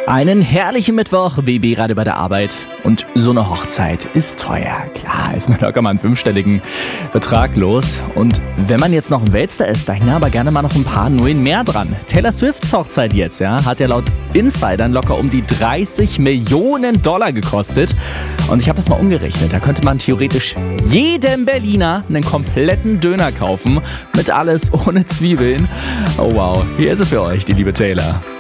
Einen herrlichen Mittwoch, Baby gerade bei der Arbeit. Und so eine Hochzeit ist teuer. Klar, ist man locker mal einen fünfstelligen Betrag los. Und wenn man jetzt noch ein Weltstar ist, da hängen aber gerne mal noch ein paar Nullen mehr dran. Taylor Swifts Hochzeit jetzt, hat ja laut Insidern locker um die 30 Millionen Dollar gekostet. Und ich habe das mal umgerechnet. Da könnte man theoretisch jedem Berliner einen kompletten Döner kaufen. Mit alles ohne Zwiebeln. Oh wow, hier ist sie für euch, die liebe Taylor.